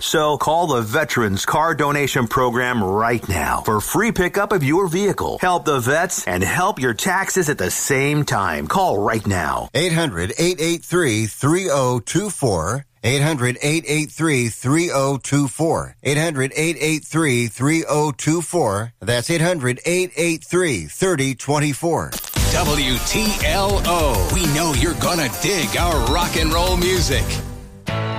So call the Veterans Car Donation Program right now for free pickup of your vehicle. Help the vets and help your taxes at the same time. Call right now. 800-883-3024. 800-883-3024. 800-883-3024. That's 800-883-3024. WTLO. We know you're gonna dig our rock and roll music.